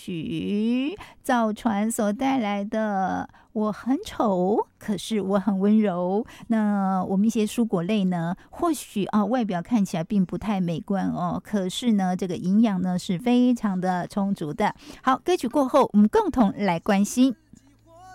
曲造船所带来的我很丑，可是我很温柔。那我们一些蔬果类呢，或许外表看起来并不太美观哦，可是呢这个营养呢是非常的充足的。好，歌曲过后我们共同来关心。